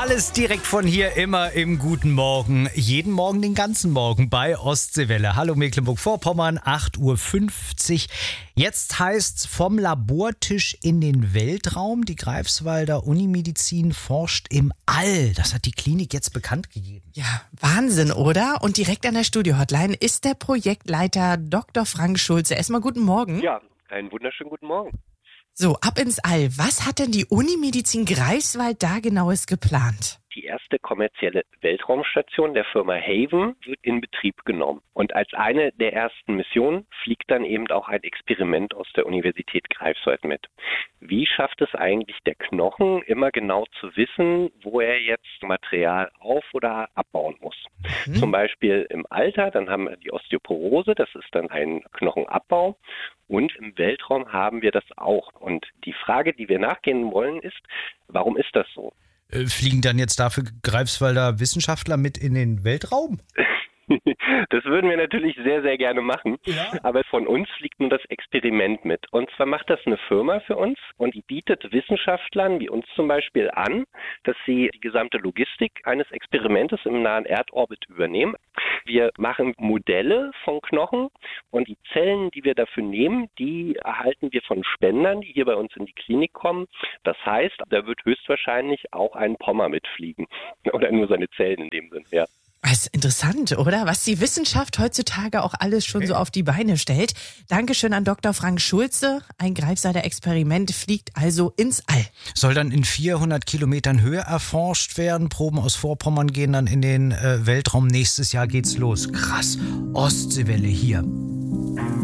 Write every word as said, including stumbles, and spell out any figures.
Alles direkt von hier, immer im guten Morgen. Jeden Morgen, den ganzen Morgen bei Ostseewelle. Hallo Mecklenburg-Vorpommern, acht Uhr fünfzig. Jetzt heißt's vom Labortisch in den Weltraum. Die Greifswalder Unimedizin forscht im All. Das hat die Klinik jetzt bekannt gegeben. Ja, Wahnsinn, oder? Und direkt an der Studio-Hotline ist der Projektleiter Doktor Frank Schulze. Erstmal guten Morgen. Ja, einen wunderschönen guten Morgen. So, ab ins All. Was hat denn die Unimedizin Greifswald da genaues geplant? Die erste kommerzielle Weltraumstation der Firma Haven wird in Betrieb genommen. Und als eine der ersten Missionen fliegt dann eben auch ein Experiment aus der Universität Greifswald mit. Wie schafft es eigentlich der Knochen, immer genau zu wissen, wo er jetzt Material auf- oder abbauen muss? Mhm. Zum Beispiel im Alter, dann haben wir die Osteoporose, das ist dann ein Knochenabbau. Und im Weltraum haben wir das auch. Und die Frage, die wir nachgehen wollen, ist, warum ist das so? Fliegen dann jetzt dafür Greifswalder Wissenschaftler mit in den Weltraum? Das würden wir natürlich sehr, sehr gerne machen. Ja. Aber von uns fliegt nur das Experiment mit. Und zwar macht das eine Firma für uns und die bietet Wissenschaftlern wie uns zum Beispiel an, dass sie die gesamte Logistik eines Experimentes im nahen Erdorbit übernehmen. Wir machen Modelle von Knochen und die Zellen, die wir dafür nehmen, die erhalten wir von Spendern, die hier bei uns in die Klinik kommen. Das heißt, da wird höchstwahrscheinlich auch ein Pommer mitfliegen. Oder nur seine Zellen in dem Sinn, ja. Das ist interessant, oder? Was die Wissenschaft heutzutage auch alles schon so auf die Beine stellt. Dankeschön an Doktor Frank Schulze. Ein Greifswalder Experiment fliegt also ins All. Soll dann in vierhundert Kilometern Höhe erforscht werden. Proben aus Vorpommern gehen dann in den äh, Weltraum. Nächstes Jahr geht's los. Krass. Ostseewelle hier.